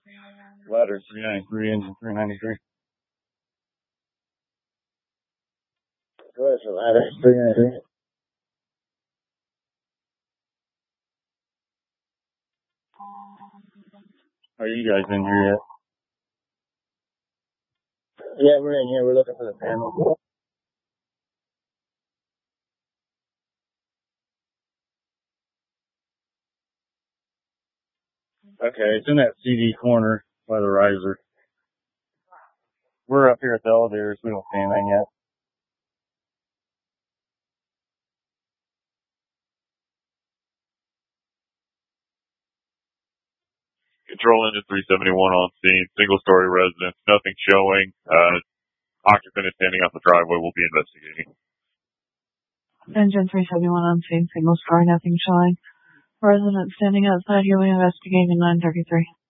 Ladder 393, engine 393. Go ahead for ladder 393. Are you guys in here yet? Yeah, we're in here. We're looking for the panel. Okay, it's in that CD corner by the riser. We're up here at the elevators. We don't see anything yet. Control engine 371 on scene, single-story residence, nothing showing. Occupant is standing off the driveway. We'll be investigating. Engine 371 on scene, single story, nothing showing. Resident standing outside, you'll be investigating 933.